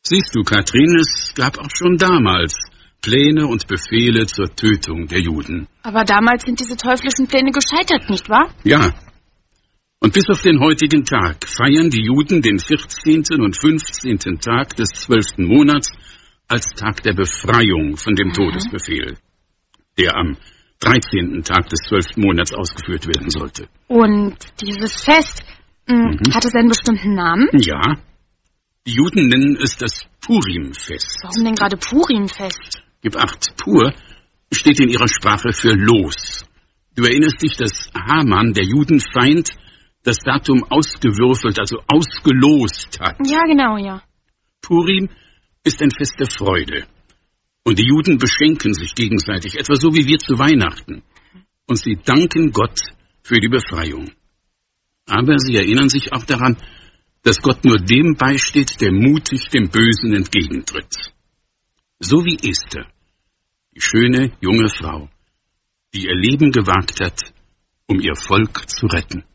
Siehst du, Katrin, es gab auch schon damals Pläne und Befehle zur Tötung der Juden. Aber damals sind diese teuflischen Pläne gescheitert, nicht wahr? Ja. Und bis auf den heutigen Tag feiern die Juden den 14. und 15. Tag des 12. Monats als Tag der Befreiung von dem Todesbefehl, der am 13. Tag des 12. Monats ausgeführt werden sollte. Und dieses Fest, hat es einen bestimmten Namen? Ja. Die Juden nennen es das Purim-Fest. Warum denn gerade Purim-Fest? Gib acht, Pur steht in ihrer Sprache für Los. Du erinnerst dich, dass Haman, der Judenfeind, das Datum ausgewürfelt, also ausgelost hat. Ja, genau, ja. Purim ist ein Fest der Freude. Und die Juden beschenken sich gegenseitig, etwa so wie wir zu Weihnachten. Und sie danken Gott für die Befreiung. Aber sie erinnern sich auch daran, dass Gott nur dem beisteht, der mutig dem Bösen entgegentritt. So wie Esther, die schöne junge Frau, die ihr Leben gewagt hat, um ihr Volk zu retten.